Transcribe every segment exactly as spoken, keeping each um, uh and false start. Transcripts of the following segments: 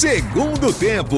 Segundo tempo.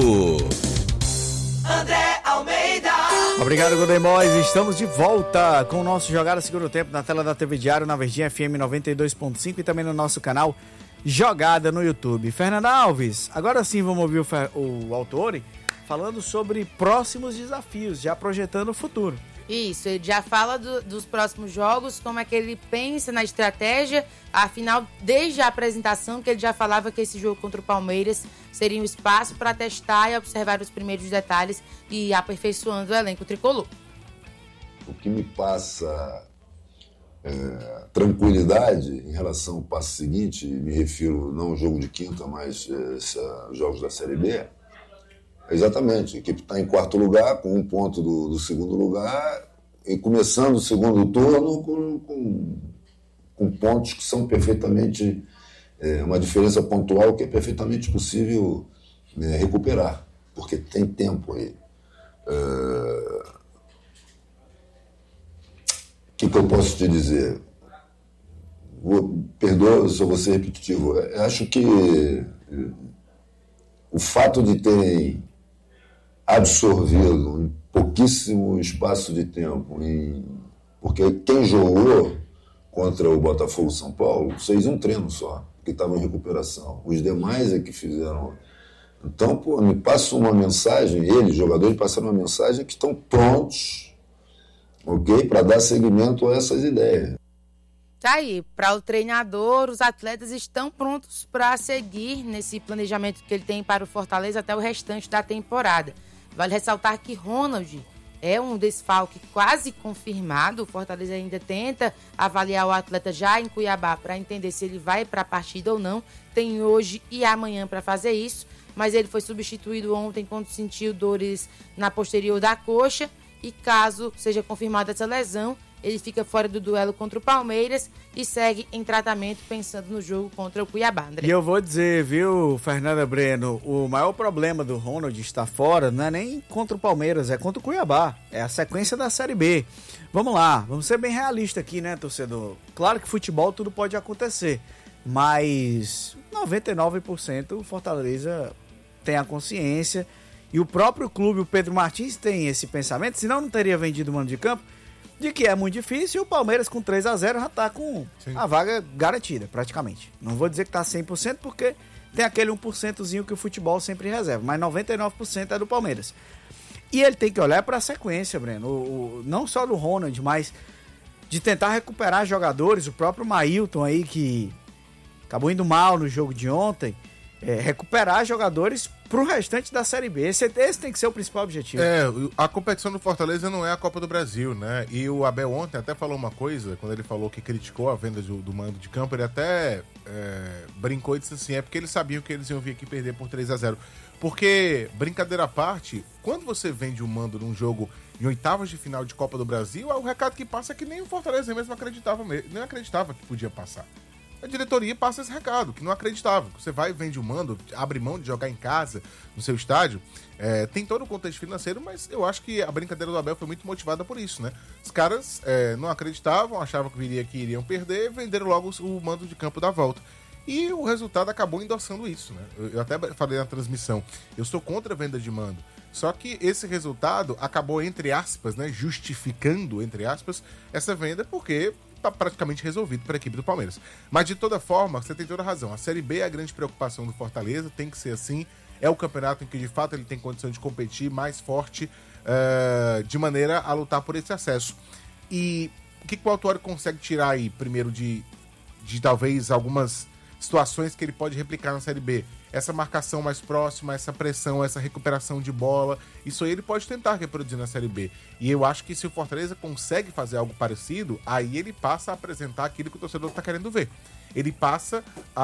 André Almeida. Obrigado, Golden Boys. Estamos de volta com o nosso Jogada Segundo Tempo na tela da T V Diário, na Verdinha F M noventa e dois ponto cinco e também no nosso canal Jogada no YouTube. Fernanda Alves, agora sim vamos ouvir o, Fer... o Autori falando sobre próximos desafios, já projetando o futuro. Isso, ele já fala do, dos próximos jogos, como é que ele pensa na estratégia. Afinal, desde a apresentação, que ele já falava que esse jogo contra o Palmeiras seria um espaço para testar e observar os primeiros detalhes e ir aperfeiçoando o elenco tricolor. O que me passa é, tranquilidade em relação ao passo seguinte, me refiro não ao jogo de quinta, mas é, jogos da Série B, exatamente, a equipe está em quarto lugar, com um ponto do, do segundo lugar, e começando o segundo turno com, com, com pontos que são perfeitamente, é, uma diferença pontual que é perfeitamente possível é, recuperar, porque tem tempo aí. É, o que, que eu posso te dizer? Vou, perdoa se eu vou ser repetitivo, eu acho que o fato de terem absorvido em pouquíssimo espaço de tempo, em... porque quem jogou contra o Botafogo São Paulo fez um treino só, que estava em recuperação. Os demais é que fizeram. Então, pô, me passa uma mensagem, eles, jogadores, passaram uma mensagem que estão prontos, ok, para dar seguimento a essas ideias. Tá aí, para o treinador, os atletas estão prontos para seguir nesse planejamento que ele tem para o Fortaleza até o restante da temporada. Vale ressaltar que Ronald é um desfalque quase confirmado. O Fortaleza ainda tenta avaliar o atleta já em Cuiabá para entender se ele vai para a partida ou não. Tem hoje e amanhã para fazer isso, mas ele foi substituído ontem quando sentiu dores na posterior da coxa e caso seja confirmada essa lesão, ele fica fora do duelo contra o Palmeiras e segue em tratamento pensando no jogo contra o Cuiabá, André. E eu vou dizer, viu, Fernanda Breno, o maior problema do Ronald estar fora não é nem contra o Palmeiras, é contra o Cuiabá. É a sequência da Série B. Vamos lá, vamos ser bem realistas aqui, né, torcedor? Claro que futebol tudo pode acontecer, mas noventa e nove por cento o Fortaleza tem a consciência e o próprio clube, o Pedro Martins, tem esse pensamento, senão não teria vendido o mando de campo, de que é muito difícil e o Palmeiras com três a zero já tá com Sim. a vaga garantida, praticamente. Não vou dizer que tá cem por cento porque tem aquele um por centozinho que o futebol sempre reserva, mas noventa e nove por cento é do Palmeiras. E ele tem que olhar para a sequência, Breno, o, o, não só do Ronald, mas de tentar recuperar jogadores, o próprio Mailton aí que acabou indo mal no jogo de ontem, é, recuperar jogadores pro restante da Série B. Esse, esse tem que ser o principal objetivo. É, a competição do Fortaleza não é a Copa do Brasil, né? E o Abel ontem até falou uma coisa, quando ele falou que criticou a venda do, do mando de campo, ele até é, brincou e disse assim, é porque eles sabiam que eles iam vir aqui perder por três a zero. Porque, brincadeira à parte, quando você vende um mando num jogo em oitavas de final de Copa do Brasil, o recado que passa é que nem o Fortaleza mesmo acreditava, nem acreditava que podia passar. A diretoria passa esse recado, que não acreditava. Você vai, vende o mando, abre mão de jogar em casa, no seu estádio. É, tem todo o contexto financeiro, mas eu acho que a brincadeira do Abel foi muito motivada por isso, né? Os caras é, não acreditavam, achavam que, viria, que iriam perder, venderam logo o mando de campo da volta. E o resultado acabou endossando isso, né? Eu, eu até falei na transmissão, eu sou contra a venda de mando. Só que esse resultado acabou, entre aspas, né, justificando, entre aspas, essa venda, porque está praticamente resolvido para a equipe do Palmeiras. Mas, de toda forma, você tem toda a razão. A Série B é a grande preocupação do Fortaleza, tem que ser assim. É o campeonato em que, de fato, ele tem condição de competir mais forte, uh, de maneira a lutar por esse acesso. E o que, que o Autori consegue tirar aí, primeiro, de, de talvez algumas situações que ele pode replicar na Série B? Essa marcação mais próxima, essa pressão, essa recuperação de bola, isso aí ele pode tentar reproduzir na Série B. E eu acho que se o Fortaleza consegue fazer algo parecido, aí ele passa a apresentar aquilo que o torcedor está querendo ver. Ele passa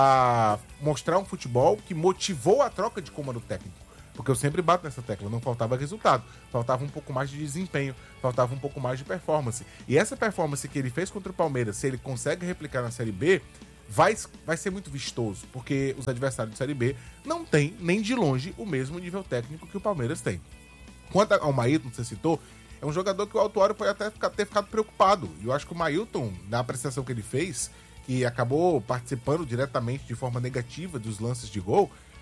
a mostrar um futebol que motivou a troca de comando técnico. Porque eu sempre bato nessa tecla, não faltava resultado, faltava um pouco mais de desempenho, faltava um pouco mais de performance. E essa performance que ele fez contra o Palmeiras, se ele consegue replicar na Série B, Vai, vai ser muito vistoso, porque os adversários de Série B não têm, nem de longe, o mesmo nível técnico que o Palmeiras tem. Quanto ao Mailton, que você citou, é um jogador que o Autori pode até ficar, ter ficado preocupado. E eu acho que o Mailton, na apreciação que ele fez, que acabou participando diretamente de forma negativa dos lances de gol,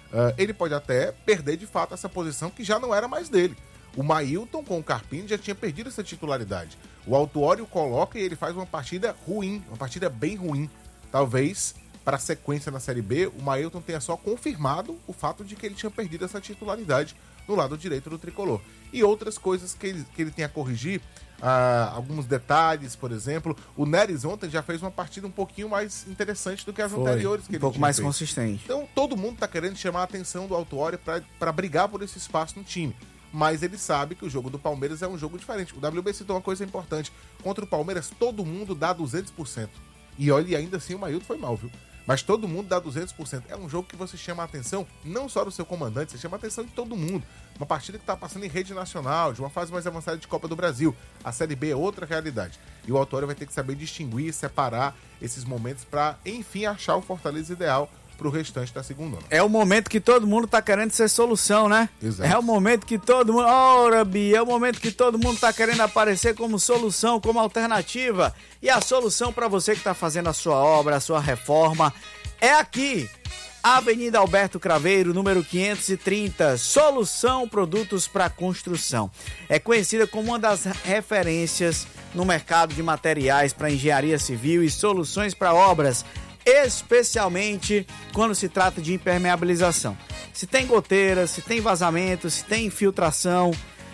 uh, ele pode até perder de fato essa posição que já não era mais dele. O Mailton com o Carpini já tinha perdido essa titularidade. O Autuori o coloca e ele faz uma partida ruim, uma partida bem ruim. Talvez, para a sequência na Série B, o Mailton tenha só confirmado o fato de que ele tinha perdido essa titularidade no lado direito do tricolor. E outras coisas que ele, que ele tem a corrigir, ah, alguns detalhes, por exemplo. O Neres ontem já fez uma partida um pouquinho mais interessante do que as Foi, anteriores que um ele pouco tinha mais feito. consistente. Então todo mundo está querendo chamar a atenção do Autuori para brigar por esse espaço no time. Mas ele sabe que o jogo do Palmeiras é um jogo diferente. O W B citou uma coisa importante. Contra o Palmeiras, todo mundo dá duzentos por cento. E olha, ainda assim o Mailton foi mal, viu? Mas todo mundo dá duzentos por cento. É um jogo que você chama a atenção não só do seu comandante, você chama a atenção de todo mundo. Uma partida que está passando em rede nacional, de uma fase mais avançada de Copa do Brasil. A Série B é outra realidade. E o Autuori vai ter que saber distinguir, separar esses momentos para, enfim, achar o Fortaleza ideal para o restante da segunda. É o momento que todo mundo tá querendo ser solução, né? Exato. É o momento que todo mundo... Ora, Bi, é o momento que todo mundo tá querendo aparecer como solução, como alternativa. E a solução para você que tá fazendo a sua obra, a sua reforma, é aqui. Avenida Alberto Craveiro, número quinhentos e trinta. Solução Produtos para Construção. É conhecida como uma das referências no mercado de materiais para engenharia civil e soluções para obras, especialmente quando se trata de impermeabilização. Se tem goteira, se tem vazamento, se tem infiltração,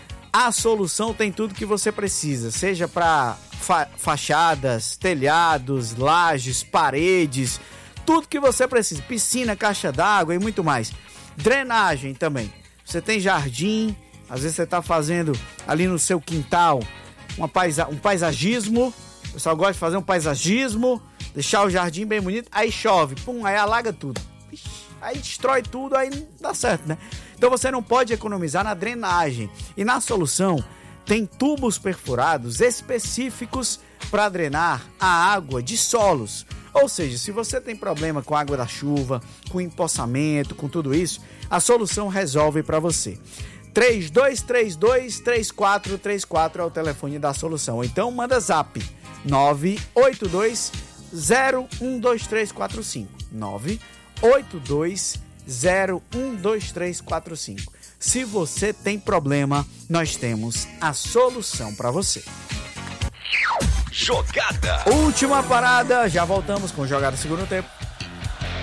a solução tem tudo que você precisa, seja para fa- fachadas, telhados, lajes, paredes, tudo que você precisa, piscina, caixa d'água e muito mais. Drenagem também. Você tem jardim, às vezes você está fazendo ali no seu quintal uma paisa- um paisagismo, o pessoal gosta de fazer um paisagismo, deixar o jardim bem bonito, aí chove, pum, aí alaga tudo. Ixi, aí destrói tudo, aí não dá certo, né? Então você não pode economizar na drenagem. E na solução, tem tubos perfurados específicos para drenar a água de solos. Ou seja, se você tem problema com a água da chuva, com empoçamento, com tudo isso, a solução resolve para você. três dois três dois, três quatro três quatro é o telefone da solução. Ou então manda zap nove oito dois zero um dois três quatro cinco. nove oito dois zero um dois três quatro cinco. Se você tem problema, nós temos a solução para você. Jogada. Última parada, já voltamos com Jogada Segundo Tempo.